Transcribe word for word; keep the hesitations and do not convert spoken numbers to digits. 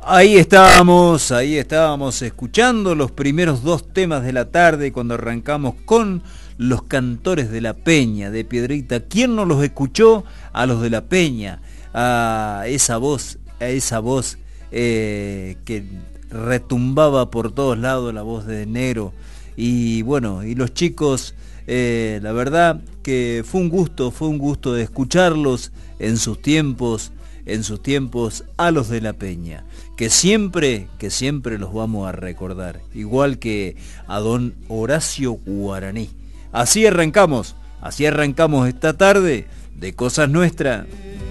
Ahí estábamos, ahí estábamos escuchando los primeros dos temas de la tarde cuando arrancamos con los Cantores de la Peña de Piedrita. ¿Quién no los escuchó? A los de la Peña, a esa voz, a esa voz eh, que retumbaba por todos lados, la voz de Negro. Y bueno, y los chicos, eh, la verdad que fue un gusto, fue un gusto de escucharlos en sus tiempos, en sus tiempos a los de la Peña, que siempre, que siempre los vamos a recordar, igual que a don Horacio Guaraní. Así arrancamos, así arrancamos esta tarde de Cosas Nuestras.